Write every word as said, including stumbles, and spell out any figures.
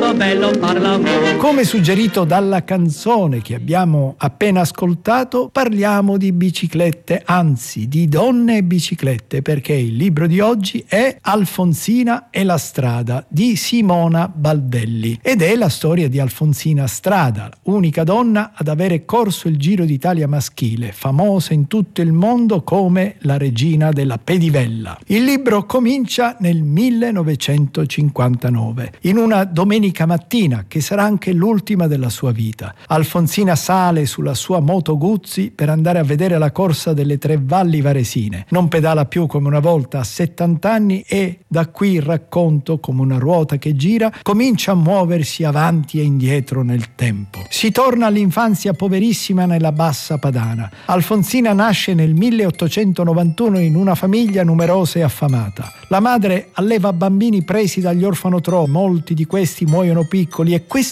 molto bello far l'amore. Come suggerito dalla canzone che abbiamo appena ascoltato, parliamo di biciclette, anzi di donne e biciclette, perché il libro di oggi è Alfonsina e la strada di Simona Baldelli ed è la storia di Alfonsina Strada, unica donna ad avere corso il Giro d'Italia maschile, famosa in tutto il mondo come la regina della pedivella. Il libro comincia nel millenovecentocinquantanove, in una domenica mattina che sarà anche l'ultima della sua vita. Alfonsina sale sulla sua moto Guzzi per andare a vedere la corsa delle Tre Valli Varesine. Non pedala più come una volta a settanta anni e da qui il racconto, come una ruota che gira, comincia a muoversi avanti e indietro nel tempo. Si torna all'infanzia poverissima nella Bassa Padana. Alfonsina nasce nel milleottocentonovantuno in una famiglia numerosa e affamata. La madre alleva bambini presi dagli orfanotrofi, molti di questi muoiono piccoli e questi